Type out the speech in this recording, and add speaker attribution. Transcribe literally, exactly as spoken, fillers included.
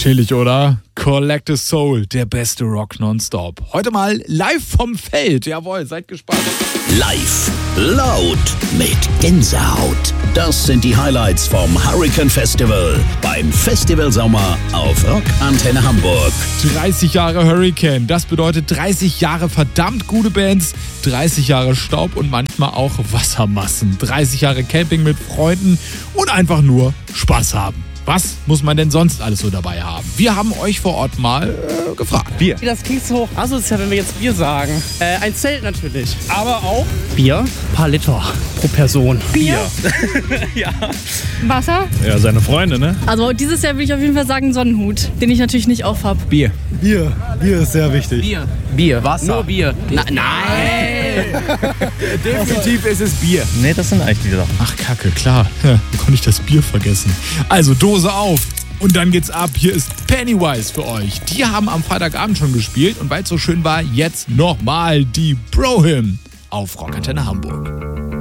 Speaker 1: Chillig, oder? Collective Soul, der beste Rock nonstop. Heute mal live vom Feld. Jawohl, seid gespannt.
Speaker 2: Live, laut, mit Gänsehaut. Das sind die Highlights vom Hurricane Festival beim Festival Sommer auf Rock Antenne Hamburg.
Speaker 1: dreißig Jahre Hurricane, das bedeutet dreißig Jahre verdammt gute Bands, dreißig Jahre Staub und manchmal auch Wassermassen. dreißig Jahre Camping mit Freunden und einfach nur Spaß haben. Was muss man denn sonst alles so dabei haben? Wir haben euch vor Ort mal äh, gefragt.
Speaker 3: Bier. Das klingt so asozial, wenn wir jetzt Bier sagen. Äh, ein Zelt natürlich. Aber auch
Speaker 4: Bier, ein paar Liter pro Person.
Speaker 3: Bier. Ja.
Speaker 5: Wasser.
Speaker 6: Ja, seine Freunde, ne?
Speaker 5: Also dieses Jahr würde ich auf jeden Fall sagen Sonnenhut, den ich natürlich nicht auf habe.
Speaker 6: Bier.
Speaker 7: Bier. Bier ist sehr wichtig.
Speaker 3: Bier. Bier. Wasser. Nur Bier. Na, nein.
Speaker 6: Definitiv ist es Bier.
Speaker 4: Nee, das sind eigentlich die Sachen.
Speaker 1: Ach Kacke, klar. Ja, wie konnte ich das Bier vergessen? Also Dose auf und dann geht's ab. Hier ist Pennywise für euch. Die haben am Freitagabend schon gespielt und weil es so schön war, jetzt nochmal die Bro-Hymn auf Rock Antenne Hamburg.